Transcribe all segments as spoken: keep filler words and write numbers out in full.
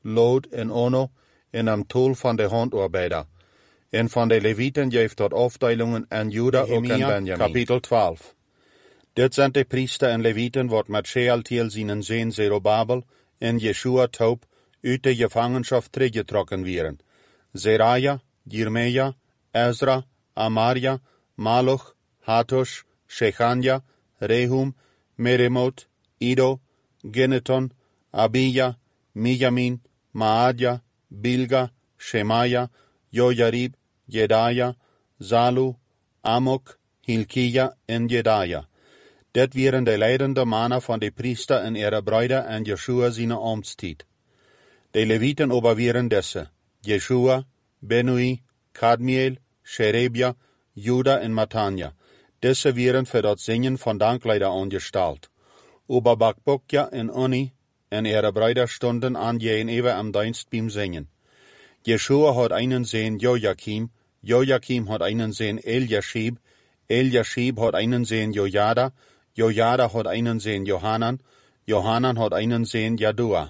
Lod en Ono en am tool van de handarbeider. En van de Levieten geeft tot afdelingen aan Juda ook en Benjamin. Kapitel twaalf. Dit zijn de priester en Levieten wat met Shealtiel zijn zoon Zerubabel en Yeshua Toop uit de gevangenschap teruggetrokken werden. Zeraja, Jeremia, Ezra, Amaria, Maluch, Hatush, Shechania, Rehum, Meremot, Ido, Gineton, Abija, Mijamin, Maadia, Bilga, Shemaya, Jojarib, Jedaya, Zalu, Amok, Hilkia en Jedaya. Dit waren de leidende mannen van de priester en ihre bruiden en Yeshua zijn ambtstijd. De Levieten over waren deze: Yeshua, Benui, Kadmiel, Sherebia, Juda en Matanja. Deze waren voor dat zingen van dankleider aangesteld. Over Bakbokja en Oni en ihre bruiden stonden aan jenever am dienst beim zingen. Yeshua had einen zoon Joachim, Joachim had einen zoon Eliashib, Eliashib had einen zoon Jojada, Jojada had einen zoon Johanan, Johanan had einen zoon Jadua.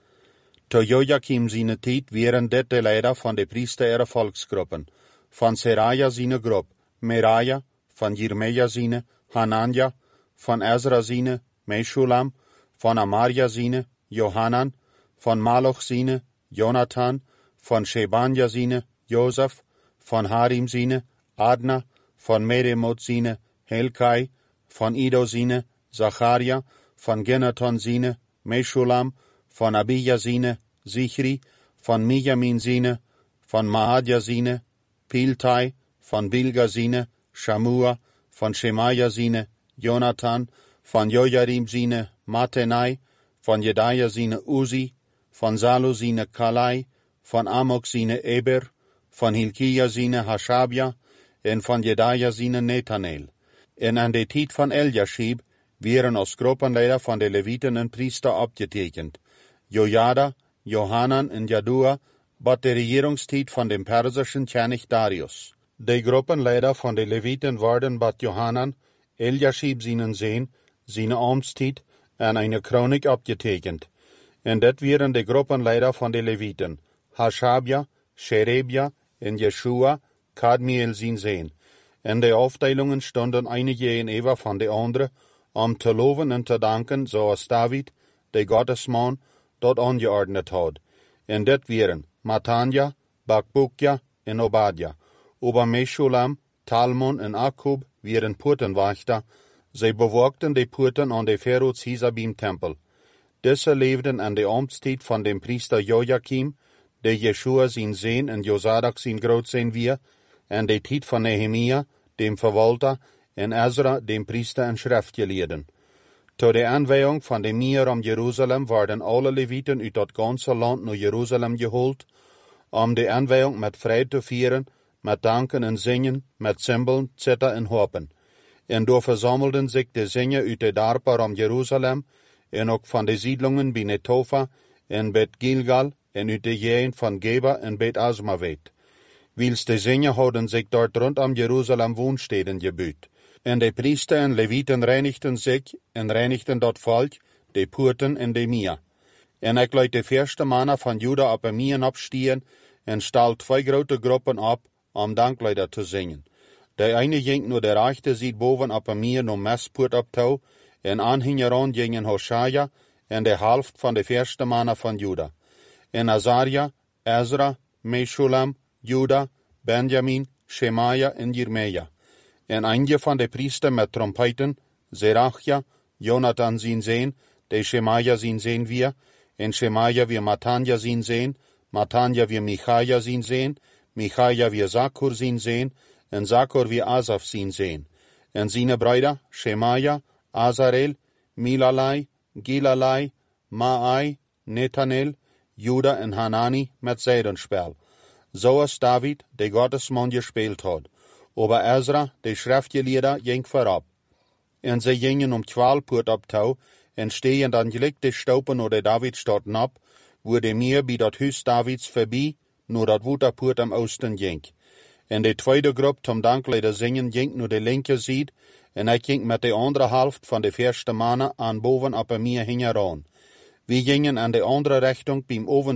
Te Joachim zijn tijd waren dit de leider van de priester volksgroepen. Van Seraja zijn groep, Meraja, van Jeremia zijn, Hananja, van Ezra zijn, Meshulam, van Amaria zijn, Johanan, van Maluch zijn, Jonathan, van Shebanja zijn, Jozef, van Harim zijn, Adna, van Meremot zijn, Helkai, van Ido zijn, Zacharia, van Gineton zijn, Meshulam, van Abija zijn, Zichri, van Mijamin zijn, van Maadia zijn, Piltai, van Bilga zijn, Shamua, van Shemaya zijn, Jonathan, van Jojarim zijn, Matenai, van Jedaya zijn, Uzi, van Zalu zijn, Kalai, van Amok zijn, Eber, van Hilkia zijn, Hashabia, en van Jedaya zijn, Netanel. En aan de tijd van Eliashib werden als groepenleider van de Levieten en priester opgetekend. Jojada, Johanan en Jadua, bat de regeringstijd van de Persische koning Darius. De groepenleider van de Levieten worden bat Johanan, Eliashib zijn zoon, zijn ambtstijd en een kroniek opgetekend. En dit waren de groepenleider van de Levieten, Hashabia, Sherebia en Yeshua, Kadmiel zijn zoon. En de afdelingen stonden einige jenever van de andere, om te loven en te danken, zoals David, de Gottesman, dat aangeordnet had. En dit waren Matanja, Bakbukja en Obadja. Over Meshulam, Talmon en Akub waren poortenwachter. Zij bewaakten de poorten aan de Feroz Hizabim tempel. Deze leefden aan de ambtstijd van de priester Joachim, de Yeshua zijn zoon en Jozadak zijn grootzoon weer, en de tijd van Nehemia, dem verwalter, en Ezra, dem priester en schriftgeleerden. Tot de aanwijing van de muur om Jeruzalem werden alle Levieten uit dat ganse land naar Jeruzalem gehaald, om de aanwijing met vrede te vieren, met danken en zingen, met cymbalen, zither en harpen. En door verzamelden zich de zingen uit de dorpen om Jeruzalem, en ook van de siedlingen bij Netofa en Bet Gilgal, en uit de gegend van Geba en Bet Azmavet. Wils de zingen hadden zich dort rondom Jeruzalem woonsteden gebuut. En de priester en Levieten reinigden zich en reinigden dat volk, de poorten en de Mia. En ik liet de eerste mannen van Juda op een Mien opstieren en stal twee grote groepen op om dankleider te zingen. De ene ging naar de rechterzijde boven op een Mien om Mespoort op touw, en aanhingeron gingen Hoshaja en de helft van de eerste mannen van Juda. En Azaria, Ezra, Meshulam, Juda, Benjamin, Shemaya en Jeremia. En eindje van de priester met trompeten, Zerachia, Jonathan zijn zoon, de Shemaya zijn zoon weer, en Shemaya weer Matanja zijn zoon, Matanja weer Michaja zijn zoon, Michaja weer Zakur zijn zoon, en Zakur weer Asaf zijn zoon. En zijn bruiden, Shemaya, Azarel, Milalai, Gilalai, Maai, Netanel, Juda en Hanani met zijdenspel. Zoals David, de Gottesman, gespeeld had. Over Ezra, de schriftgeleerde, ging voorop. En ze gingen om twaalf poort op touw, en stegen dan gelijk de stopen naar de Davidstad op, waar de meer bij dat huis Davids voorbij, naar dat waterpoort am oosten ging. En de tweede groep tom dankleider zingen ging naar de linkerzijde, en hij ging met de andere helft van de eerste mannen aan boven op een meer hingen. Wie gingen aan de andere richting, beim